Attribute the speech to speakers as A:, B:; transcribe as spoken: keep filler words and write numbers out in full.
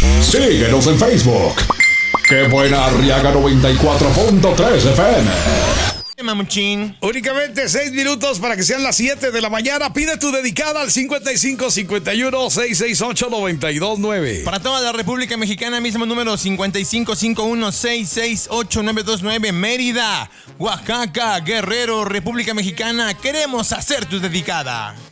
A: Síguenos en Facebook. ¡Qué buena Arriaga noventa y cuatro punto tres F M!
B: Mamuchín.
C: Únicamente seis minutos para que sean las siete de la mañana. Pide tu dedicada al cincuenta y cinco cincuenta y uno seiscientos sesenta y ocho noventa y dos nueve.
B: Para toda la República Mexicana, mismo número cincuenta y cinco cincuenta y uno seiscientos sesenta y ocho novecientos veintinueve. Mérida, Oaxaca, Guerrero, República Mexicana. Queremos hacer tu dedicada.